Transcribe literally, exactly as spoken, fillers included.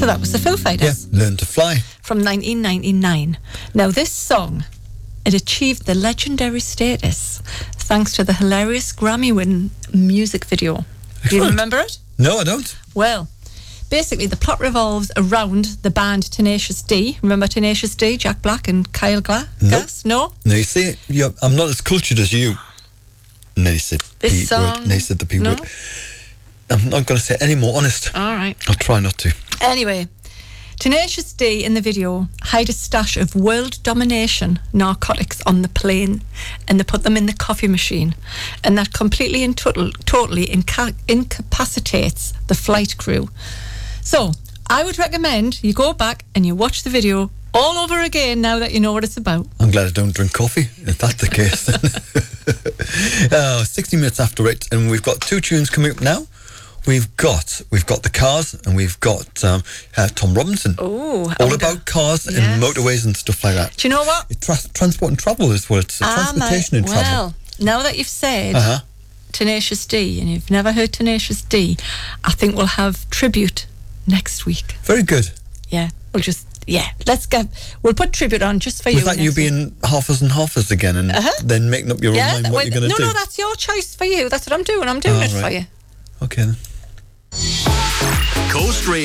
So that was the Foo Fighters. Yeah, Learn to Fly. From nineteen ninety-nine. Now, this song, it achieved the legendary status thanks to the hilarious Grammy-winning music video. Do you Excellent. remember it? No, I don't. Well, basically, the plot revolves around the band Tenacious D. Remember Tenacious D, Jack Black and Kyle Gla- Nope. Glass? No? No, you see, you're, I'm not as cultured as you. No, you said This P song... word. No, you said the P no? word. I'm not going to say any more honest. All right. I'll try not to. Anyway, Tenacious D in the video hide a stash of world domination narcotics on the plane, and they put them in the coffee machine, and that completely and total, totally inca- incapacitates the flight crew. So I would recommend you go back and you watch the video all over again now that you know what it's about. I'm glad I don't drink coffee, if that's the case. uh, sixty minutes after it, and we've got two tunes coming up now. We've got we've got the Cars, and we've got um, uh, Tom Robinson. Oh, all about cars yes. and motorways and stuff like that. Do you know what? It tra- transport and travel is what it's. Uh, transportation and travel. Well, now that you've said Uh-huh. Tenacious D, and you've never heard Tenacious D, I think we'll have tribute next week. Very good. Yeah, we'll just yeah. Let's get. We'll put tribute on just for Was you. that you next week. being halfers and halfers again, and Uh-huh. then making up your Yeah, own mind that- what well, you're going to no, do? no, that's your choice for you. That's what I'm doing. I'm doing Oh, it for right. you. Okay then. Coast Radio.